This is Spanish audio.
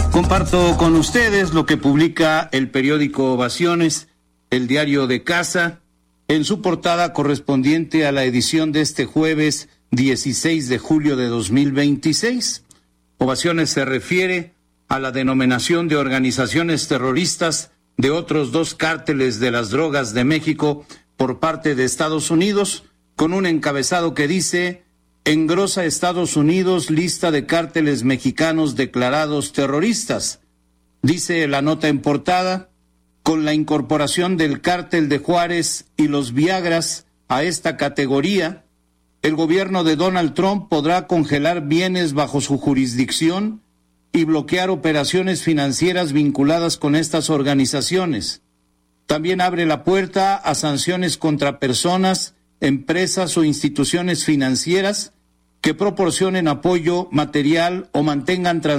Comparto con ustedes lo que publica el periódico Ovaciones, el diario de casa, en su portada correspondiente a la edición de este jueves 16 de julio de 2026. Ovaciones se refiere a la denominación de organizaciones terroristas de otros dos cárteles de las drogas de México por parte de Estados Unidos, con un encabezado que dice: engrosa Estados Unidos lista de cárteles mexicanos declarados terroristas. Dice la nota en portada: con la incorporación del cártel de Juárez y los Viagras a esta categoría, el gobierno de Donald Trump podrá congelar bienes bajo su jurisdicción y bloquear operaciones financieras vinculadas con estas organizaciones. También abre la puerta a sanciones contra personas, empresas o instituciones financieras que proporcionen apoyo material o mantengan